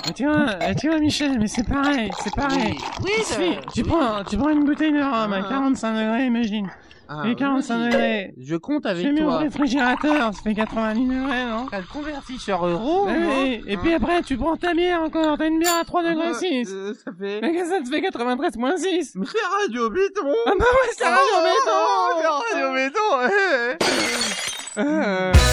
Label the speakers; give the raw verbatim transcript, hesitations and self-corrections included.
Speaker 1: Mais tu vois, euh, tu vois Michel, mais c'est pareil, c'est pareil.
Speaker 2: Oui,
Speaker 1: Il
Speaker 2: oui,
Speaker 1: suffit-
Speaker 2: de-
Speaker 1: tu,
Speaker 2: oui.
Speaker 1: prends, tu prends une bouteille de rhum à
Speaker 2: Ah.
Speaker 1: quarante-cinq degrés, imagine.
Speaker 2: Ah,
Speaker 1: Et quarante-cinq
Speaker 2: vas-y.
Speaker 1: degrés.
Speaker 2: Je compte
Speaker 1: Tu
Speaker 2: avec
Speaker 1: mets au
Speaker 2: toi.
Speaker 1: réfrigérateur, ça fait quatre-vingt-dix degrés, non?
Speaker 2: T'as le convertisseur euro,
Speaker 1: Ouais,
Speaker 2: moi.
Speaker 1: ouais. Et puis après, tu prends ta bière encore, t'as une bière à trois degrés six.
Speaker 2: Euh, ça fait...
Speaker 1: Mais qu'est-ce que ça te fait quatre-vingt-treize moins six?
Speaker 2: Mais c'est Radio Béton.
Speaker 1: Ah bah ouais, c'est Radio
Speaker 2: Oh,
Speaker 1: Béton!
Speaker 2: c'est Radio Béton.
Speaker 1: Euh,